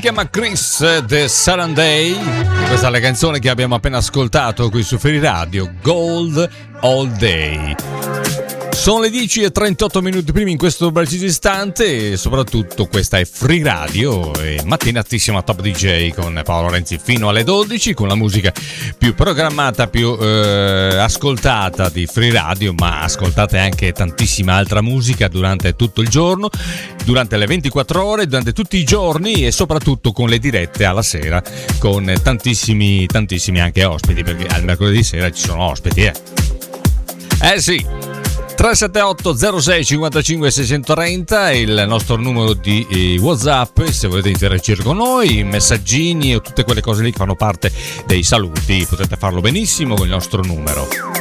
chiama Chris The Sunday. Questa è la canzone che abbiamo appena ascoltato qui su Free Radio, Gold All Day. Sono le 10:38 prima in questo preciso istante e soprattutto questa è Free Radio e mattinatissima Top DJ con Paolo Renzi fino alle 12 con la musica più programmata, più ascoltata di Free Radio, ma ascoltate anche tantissima altra musica durante tutto il giorno, durante le 24 ore, durante tutti i giorni e soprattutto con le dirette alla sera con tantissimi anche ospiti, perché al mercoledì sera ci sono ospiti, sì. 378 06 55 630 è il nostro numero di WhatsApp se volete interagire con noi, messaggini o tutte quelle cose lì che fanno parte dei saluti, potete farlo benissimo con il nostro numero.